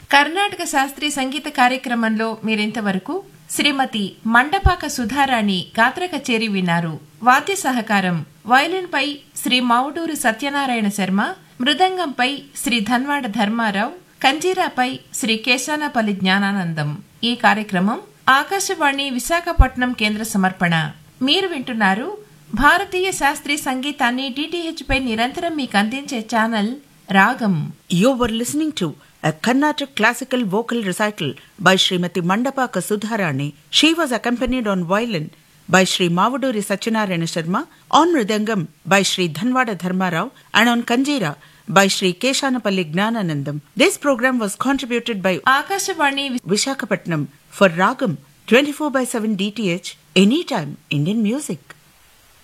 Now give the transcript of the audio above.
కర్ణాటక శాస్త్రీయ సంగీత కార్యక్రమంలో మీరింతవరకు శ్రీమతి మండపాక సుధారాణి గాత్ర కచేరి విన్నారు. వాద్య సహకారం వయలిన్పై శ్రీ మావుడూరు సత్యనారాయణ శర్మ, మృదంగంపై శ్రీ ధన్వాడ ధర్మారావు, కంజీరాపై శ్రీ కేశానపల్లి జ్ఞానానందం. ఈ కార్యక్రమం ఆకాశవాణి విశాఖపట్నం కేంద్ర సమర్పణ. మీరు వింటున్నారు భారతీయ శాస్త్రీయ సంగీతాన్ని DTH పై నిరంతరం మీకు అందించే ఛానల్ రాగం. You were listening to a Carnatic classical vocal recital by Srimati Mandapaka Sudharani. She was accompanied on violin by Sri Mavuduri Satyanarayana Sharma, on mridangam by Sri Dhanwada Dharmarao, and on kanjira by Sri Keshanapalli Gnananandam. This program was contributed by Akashvani Visakhapatnam for Ragam 24/7 DTH, anytime Indian music.